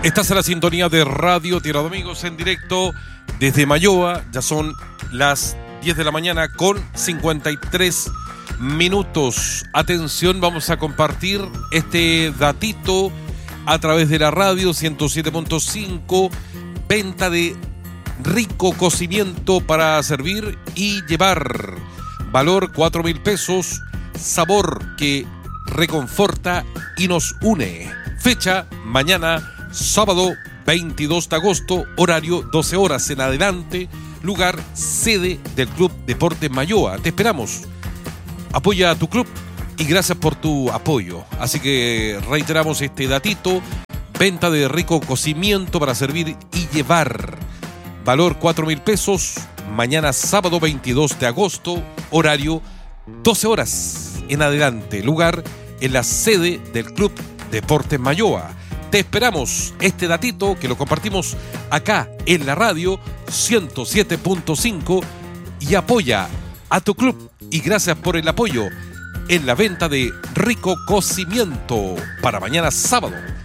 Estás en la sintonía de Radio Tierra de Amigos en directo desde Mayoa. Ya son las 10 de la mañana con 53 minutos. Atención, vamos a compartir este datito a través de la radio 107.5. Venta de rico cocimiento para servir y llevar. Valor 4.000 pesos. Sabor que reconforta y nos une. Fecha mañana, sábado 22 de agosto, horario 12 horas en adelante, lugar sede del Club Deportes Mayoa. Te esperamos. Apoya a tu club y gracias por tu apoyo. Así que reiteramos este datito. Venta de rico cocimiento para servir y llevar. Valor 4.000 pesos. Mañana sábado 22 de agosto, horario 12 horas en adelante, lugar en la sede del Club Deportes Mayoa. Te esperamos. Este datito que lo compartimos acá en la radio 107.5 y apoya a tu club. Y gracias por el apoyo en la venta de rico cocimiento para mañana sábado